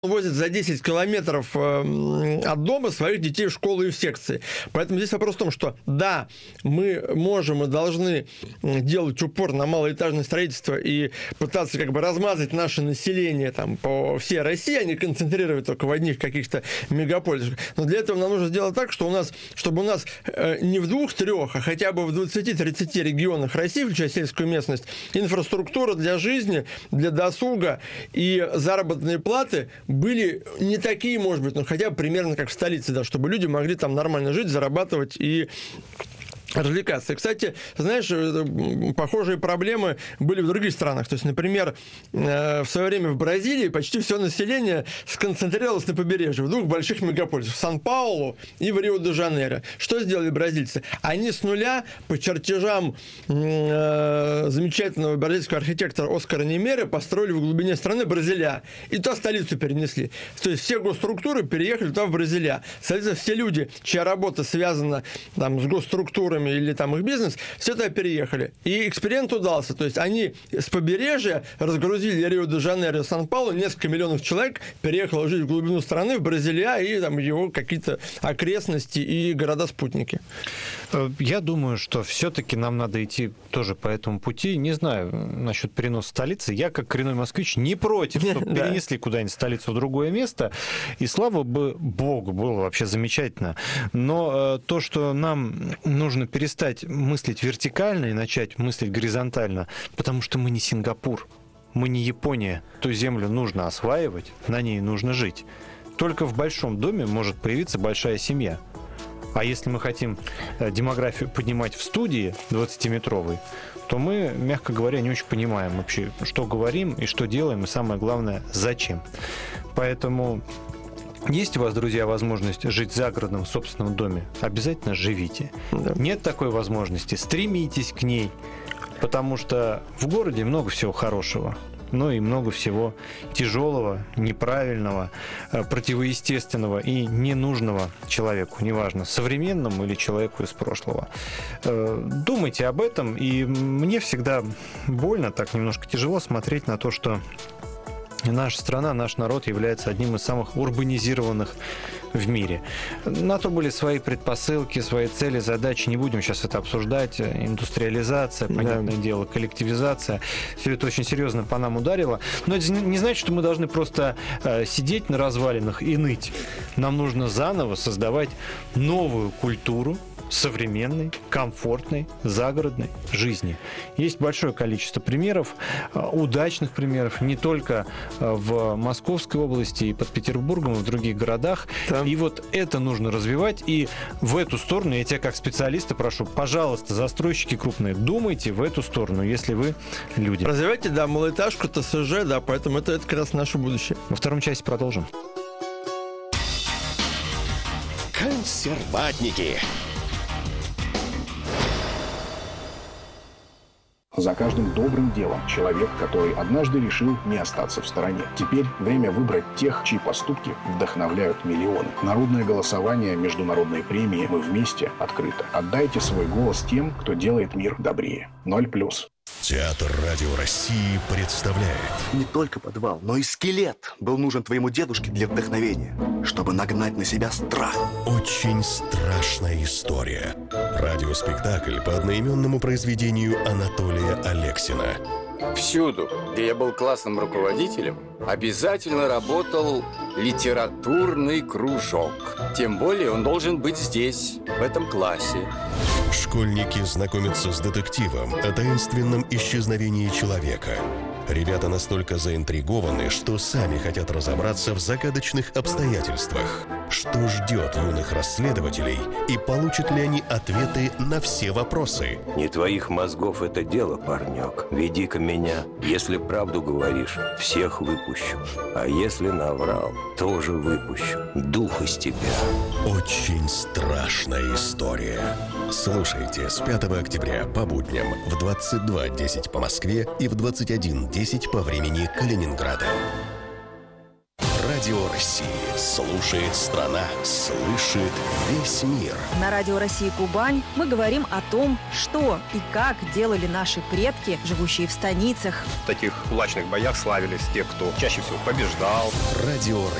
возит за 10 километров от дома своих детей в школу и в секции. Поэтому здесь вопрос в том, что да, мы можем и должны делать упор на малоэтажное строительство и пытаться как бы размазать наше население там, по всей России, а не концентрировать только в одних каких-то мегаполисах. Но для этого нам нужно сделать так, что чтобы у нас не в 2-3, а хотя бы в 20-30 регионах России, включая сельскую местность, инфраструктура для жизни, для досуга и заработные платы были не такие, может быть, но хотя бы примерно как в столице, да, чтобы люди могли там нормально жить, зарабатывать и развлекаться. И, кстати, знаешь, похожие проблемы были в других странах. То есть, например, в свое время в Бразилии почти все население сконцентрировалось на побережье, в 2 больших мегаполисах, в Сан-Паулу и в Рио-де-Жанейро. Что сделали бразильцы? Они с нуля по чертежам замечательного бразильского архитектора Оскара Немера построили в глубине страны Бразилия. И туда столицу перенесли. То есть все госструктуры переехали туда, в Бразилия. Соответственно, все люди, чья работа связана там, с госструктурами или там их бизнес, все туда переехали. И эксперимент удался. То есть они с побережья разгрузили Рио-де-Жанейро, Сан-Паулу, несколько миллионов человек переехало жить в глубину страны, в Бразилия и там его какие-то окрестности и города-спутники. Я думаю, что все-таки нам надо идти тоже по этому пути. Не знаю насчет переноса столицы. Я, как коренной москвич, не против, чтобы перенесли куда-нибудь столицу в другое место. И слава богу, было вообще замечательно. Но то, что нам нужно перестать мыслить вертикально и начать мыслить горизонтально, потому что мы не Сингапур, мы не Япония. Ту землю нужно осваивать, на ней нужно жить. Только в большом доме может появиться большая семья. А если мы хотим демографию поднимать в студии 20-метровой, то мы, мягко говоря, не очень понимаем вообще, что говорим и что делаем, и самое главное, зачем. Поэтому есть у вас, друзья, возможность жить в загородном собственном доме? Обязательно живите. Да. Нет такой возможности? Стремитесь к ней, потому что в городе много всего хорошего, но и много всего тяжелого, неправильного, противоестественного и ненужного человеку, неважно, современному или человеку из прошлого. Думайте об этом, и мне всегда больно, так немножко тяжело смотреть на то, что наша страна, наш народ является одним из самых урбанизированных в мире. На то были свои предпосылки, свои цели, задачи. Не будем сейчас это обсуждать. Индустриализация, понятное дело, коллективизация. Все это очень серьезно по нам ударило. Но это не значит, что мы должны просто сидеть на развалинах и ныть. Нам нужно заново создавать новую культуру современной, комфортной, загородной жизни. Есть большое количество примеров, удачных примеров, не только в Московской области и под Петербургом, и в других городах. Да. И вот это нужно развивать, и в эту сторону, я тебя как специалиста прошу, пожалуйста, застройщики крупные, думайте в эту сторону, если вы люди. Развивайте, да, малоэтажку, ТСЖ, да, поэтому это как раз наше будущее. Во втором части продолжим. Консерватники. За каждым добрым делом человек, который однажды решил не остаться в стороне. Теперь время выбрать тех, чьи поступки вдохновляют миллионы. Народное голосование, международные премии «Мы вместе» открыто. Отдайте свой голос тем, кто делает мир добрее. 0+. Театр Радио России представляет. Не только подвал, но и скелет был нужен твоему дедушке для вдохновения, чтобы нагнать на себя страх. Очень страшная история. Радиоспектакль по одноименному произведению Анатолия Алексина. Всюду, где я был классным руководителем, обязательно работал литературный кружок. Тем более он должен быть здесь, в этом классе. Школьники знакомятся с детективом о таинственном исчезновении человека. Ребята настолько заинтригованы, что сами хотят разобраться в загадочных обстоятельствах. Что ждет юных расследователей и получат ли они ответы на все вопросы? Не твоих мозгов это дело, парнек. Веди-ка меня. Если правду говоришь, всех выпущу. А если наврал, тоже выпущу. Дух из тебя. Очень страшная история. Слушайте с 5 октября по будням в 22:10 по Москве и в 21:10 по времени Калининграда. Радио России. Слушает страна. Слышит весь мир. На Радио России Кубань мы говорим о том, что и как делали наши предки, живущие в станицах. В таких кулачных боях славились те, кто чаще всего побеждал. Радио